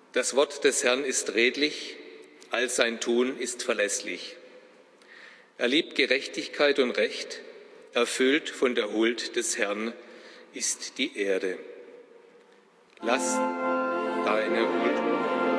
Das Wort des Herrn ist redlich, all sein Tun ist verlässlich. Er liebt Gerechtigkeit und Recht, erfüllt von der Huld des Herrn ist die Erde. Lass deine Huld